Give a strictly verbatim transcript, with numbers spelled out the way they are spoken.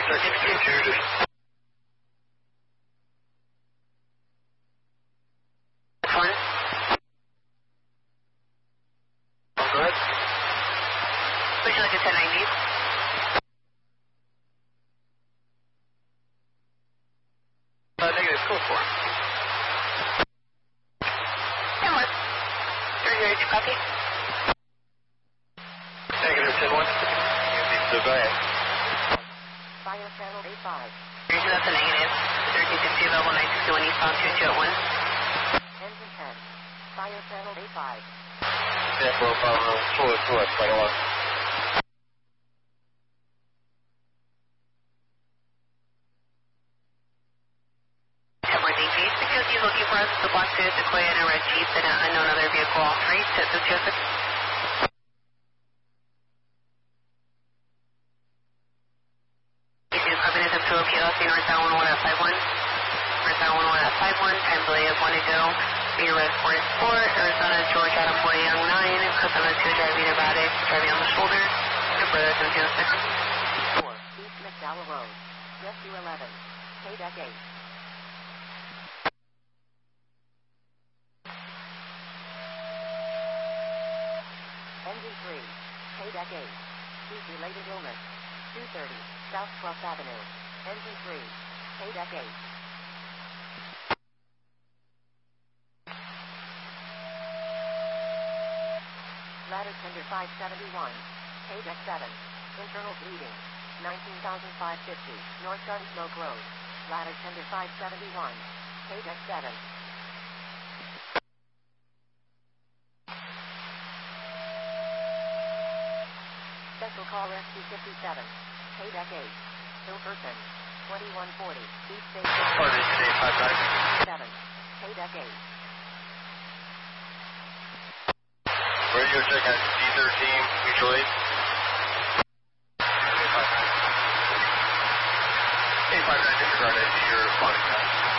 Second two two, just... One. Oh, go ahead. Would you like a ten ninety? Uh, negative, code four. ten one. three zero two, copy. Negative, ten one. So go ahead. Fire channel eight five. three two, that's a negative. thirteen sixty available, nine sixty-one eastbound, two two at one. Engine ten. Fire channel eight five. Yeah, for uh, four, four, quite a lot. ten more D P. Security is looking for us. The black Toyota Sequoia and a red Jeep and an unknown other vehicle, all three. Set the two six. Cognitive to P L C northbound one one at five one. Northbound one one at five one. Time delay of one to go. Be red four four. Arizona George Adam Boy Young nine. Coconut two driving erratic. Driving on the shoulder. Super seven zero six. four. East McDowell Road. Rescue eleven. K deck eight. Engine three. K deck eight. Heat related illness. two thirty. South twelfth Avenue. Engine three. K deck eight. Ladder tender five seventy-one. K deck seven. Internal bleeding. nineteen thousand five hundred fifty. North Gunsmoke Road. Ladder tender five seventy-one. K deck seven. Special call rescue fifty-seven. K deck eight. Hilferton. twenty-one forty. East Station. Pardon, today, five nine. seven. K deck eight. Radio check at D thirteen, mutual aid. eight five nine, disregard it, you're responding now.